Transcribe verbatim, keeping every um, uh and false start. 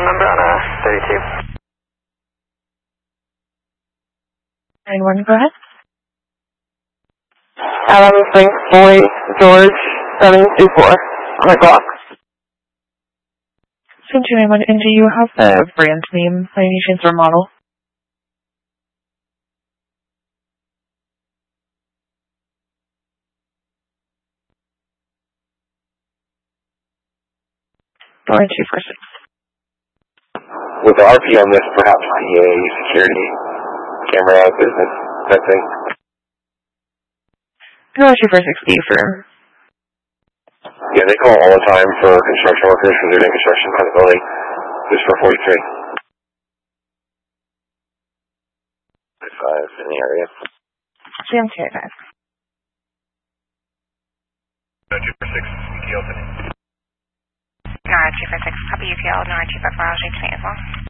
unknown number on a thirty-two. nine one, go ahead. Adam Frank Boy George seven two four on the clock. seven two nine one, and do you have the brand name by any chance or model? Door two four six. With the R P on this, perhaps P A security camera business type thing. Door two four six B for. Yeah, they call all the time for construction workers because they're doing construction on the building. Just for forty-three. Five in the area. C M T five. two four six, E T L today. nine two four six, copy U T L, nine two four four, I'll shoot today as well.